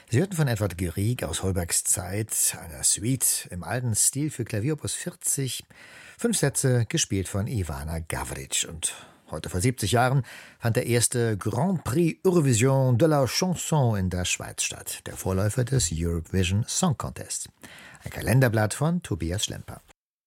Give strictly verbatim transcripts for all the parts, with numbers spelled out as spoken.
Sie hörten von Edward Grieg aus Holbergs Zeit, einer Suite im alten Stil für Klavier Opus vierzig. Fünf Sätze, gespielt von Ivana Gavrić. Und heute vor siebzig Jahren fand der erste Grand Prix Eurovision de la Chanson in der Schweiz statt, der Vorläufer des Eurovision Song Contest. Ein Kalenderblatt von Tobias Schlemper.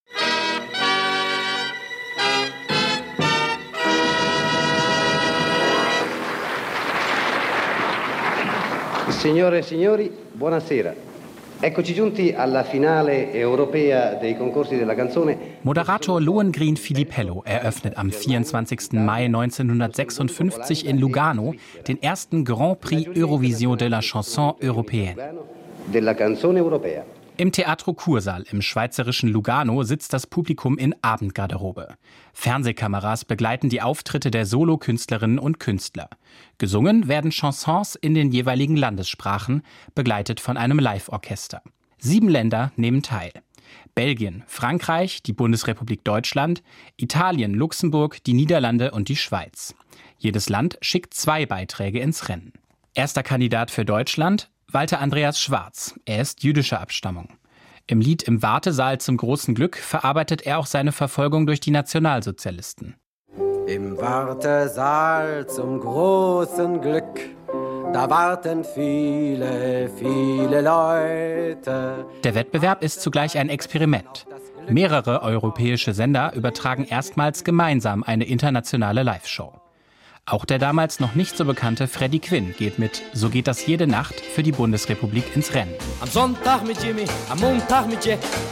Signore e signori, buonasera. Eccoci giunti alla finale europea dei concorsi della canzone. Moderator Lohengrin Filipello eröffnet am vierundzwanzigsten Mai neunzehnhundertsechsundfünfzig in Lugano den ersten Grand Prix Eurovision de la Chanson européenne. Della canzone europea. Im Teatro Kursaal im schweizerischen Lugano sitzt das Publikum in Abendgarderobe. Fernsehkameras begleiten die Auftritte der Solokünstlerinnen und Künstler. Gesungen werden Chansons in den jeweiligen Landessprachen, begleitet von einem Live-Orchester. Sieben Länder nehmen teil. Belgien, Frankreich, die Bundesrepublik Deutschland, Italien, Luxemburg, die Niederlande und die Schweiz. Jedes Land schickt zwei Beiträge ins Rennen. Erster Kandidat für Deutschland: Walter Andreas Schwarz. Er ist jüdischer Abstammung. Im Lied Im Wartesaal zum großen Glück verarbeitet er auch seine Verfolgung durch die Nationalsozialisten. Im Wartesaal zum großen Glück, da warten viele, viele Leute. Der Wettbewerb ist zugleich ein Experiment. Mehrere europäische Sender übertragen erstmals gemeinsam eine internationale Live-Show. Auch der damals noch nicht so bekannte Freddie Quinn geht mit So geht das jede Nacht für die Bundesrepublik ins Rennen. Am Sonntag mit Jimmy, am Montag mit Jack,